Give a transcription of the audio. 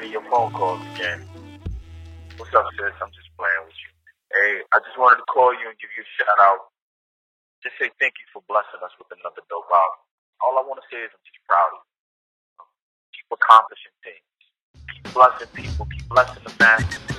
entertaining your phone calls again. What's up, sis? I'm just playing with you. Hey, I just wanted to call you and give you a shout out. Just say thank you for blessing us with another dope album. All I want to say is I'm just proud of you. Keep accomplishing things. Keep blessing people. Keep blessing the masses.